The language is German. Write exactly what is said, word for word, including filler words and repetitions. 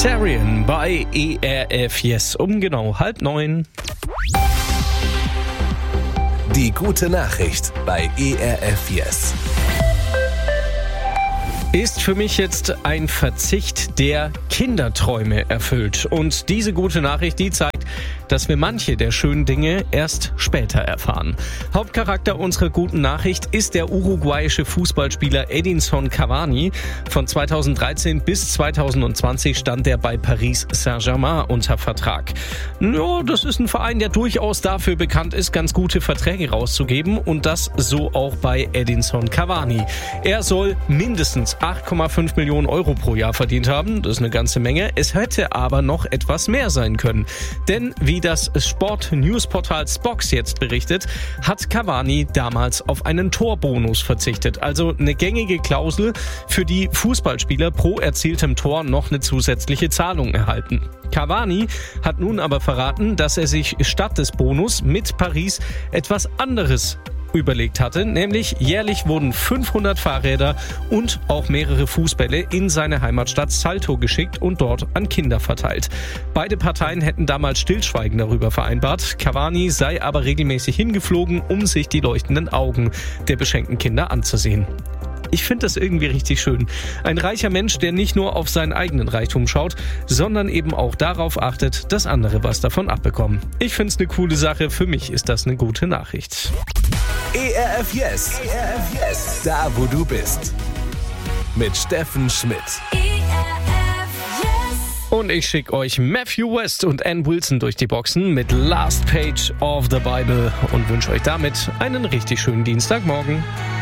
Kazarian bei E R F Yes um genau halb neun. Die gute Nachricht bei E R F Yes. Ist für mich jetzt ein Verzicht, der Kinderträume erfüllt. Und diese gute Nachricht, die zeigt, dass wir manche der schönen Dinge erst später erfahren. Hauptcharakter unserer guten Nachricht ist der uruguayische Fußballspieler Edinson Cavani. Von zweitausenddreizehn bis zweitausendzwanzig stand er bei Paris Saint-Germain unter Vertrag. Ja, das ist ein Verein, der durchaus dafür bekannt ist, ganz gute Verträge rauszugeben, und das so auch bei Edinson Cavani. Er soll mindestens acht Komma fünf Millionen Euro pro Jahr verdient haben. Das ist eine ganze Menge. Es hätte aber noch etwas mehr sein können. Denn wie das Sport-News-Portal Spox jetzt berichtet, hat Cavani damals auf einen Torbonus verzichtet. Also eine gängige Klausel, für die Fußballspieler pro erzieltem Tor noch eine zusätzliche Zahlung erhalten. Cavani hat nun aber verraten, dass er sich statt des Bonus mit Paris etwas anderes überlegt hatte, nämlich jährlich wurden fünfhundert Fahrräder und auch mehrere Fußbälle in seine Heimatstadt Salto geschickt und dort an Kinder verteilt. Beide Parteien hätten damals Stillschweigen darüber vereinbart. Cavani sei aber regelmäßig hingeflogen, um sich die leuchtenden Augen der beschenkten Kinder anzusehen. Ich finde das irgendwie richtig schön. Ein reicher Mensch, der nicht nur auf seinen eigenen Reichtum schaut, sondern eben auch darauf achtet, dass andere was davon abbekommen. Ich finde es eine coole Sache. Für mich ist das eine gute Nachricht. E R F Yes. E R F Yes. Da, wo du bist. Mit Steffen Schmidt. Und ich schicke euch Matthew West und Ann Wilson durch die Boxen mit Last Page of the Bible und wünsche euch damit einen richtig schönen Dienstagmorgen.